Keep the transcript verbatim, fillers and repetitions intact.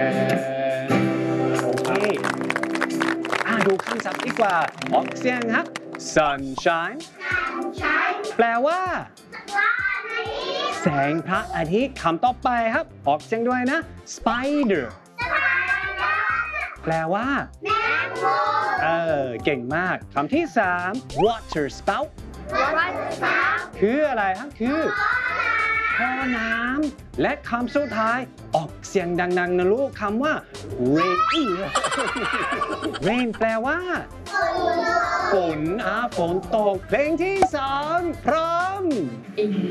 โอเคอ่ะดูคำศัพท์ดีกว่าออกเสียงครับ sunshine แปลว่าแสงพระอาทิตย์คำต่อไปครับออกเสียงด้วยนะ spider แปลว่าเออเก่งมากคำที่สาม water spout คืออะไรครับคือท่อน้ำและคำสุดท้ายออกเสียงดังๆนะลูกคำว่า rain rain แปลว่าฝนอ่ะฝนตกเพลงที่สองพร้อม